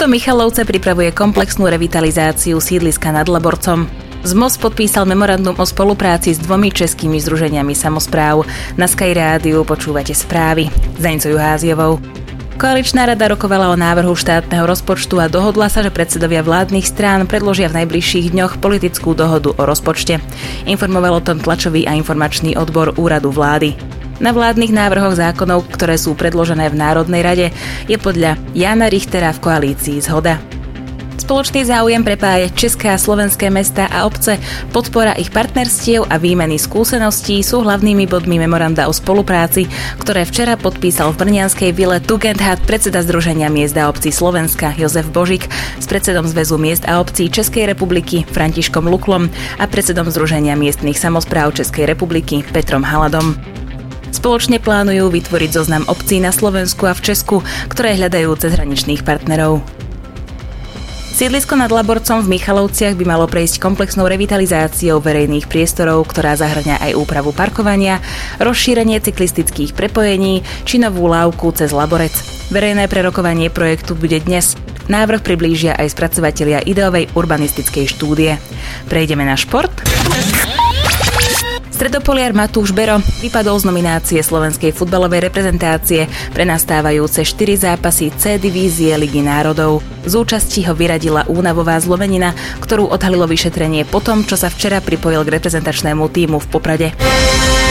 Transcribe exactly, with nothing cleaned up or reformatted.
Mesto Michalovce pripravuje komplexnú revitalizáciu sídliska nad Laborcom. zet em o es podpísal memorandum o spolupráci s dvomi českými združeniami samospráv. Na Sky Rádiu počúvate správy s Denicou Juháziovou. Koaličná rada rokovala o návrhu štátneho rozpočtu a dohodla sa, že predsedovia vládnych strán predložia v najbližších dňoch politickú dohodu o rozpočte. Informoval o tom tlačový a informačný odbor úradu vlády. Na vládnych návrhoch zákonov, ktoré sú predložené v Národnej rade, je podľa Jána Richtera v koalícii zhoda. Spoločný záujem prepájať české a slovenské mestá a obce, podpora ich partnerstiev a výmeny skúseností sú hlavnými bodmi memoranda o spolupráci, ktoré včera podpísal v brňanskej vile Tugendhat predseda Združenia miest a obcí Slovenska Jozef Božík s predsedom Zväzu miest a obcí Českej republiky Františkom Luklom a predsedom Združenia miestnych samospráv Českej republiky Petrom Haladom. Spoločne plánujú vytvoriť zoznam obcí na Slovensku a v Česku, ktoré hľadajú cezhraničných partnerov. Sídlisko nad Laborcom v Michalovciach by malo prejsť komplexnou revitalizáciou verejných priestorov, ktorá zahŕňa aj úpravu parkovania, rozšírenie cyklistických prepojení či novú lávku cez Laborec. Verejné prerokovanie projektu bude dnes. Návrh priblížia aj spracovatelia ideovej urbanistickej štúdie. Prejdeme na šport. Stredopoliar Matúš Bero vypadol z nominácie slovenskej futbalovej reprezentácie pre nastávajúce štyri zápasy C divízie Ligy národov. Z účasti ho vyradila únavová zlomenina, ktorú odhalilo vyšetrenie po tom, čo sa včera pripojil k reprezentačnému tímu v Poprade.